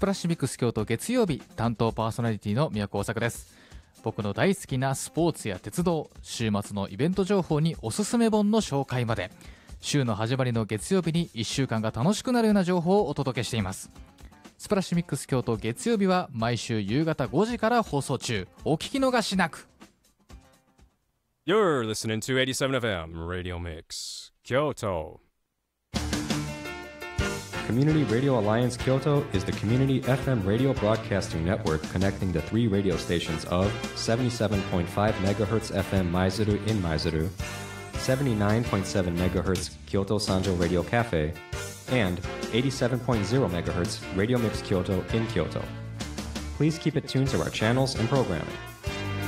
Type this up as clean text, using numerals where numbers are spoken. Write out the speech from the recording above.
プラッシュミックス京都月曜日、担当パーソナリティの宮古大作です。僕の大好きなスポーツや鉄道、週末のイベント情報におすすめ本の紹介まで、週の始まりの月曜日に1週間が楽しくなるような情報をお届けしています。スプラッシュミックス京都月曜日は毎週夕方5時から放送中。お聞き逃しなく。 You're listening to 87FM Radio Mix Kyoto. Community Radio Alliance Kyoto is the community FM radio broadcasting network connecting the three radio stations of 77.5 MHz FM Maizuru in Maizuru, 79.7 MHz Kyoto Sanjo Radio Cafe, and 87.0 MHz Radio Mix Kyoto in Kyoto. Please keep it tuned to our channels and programming.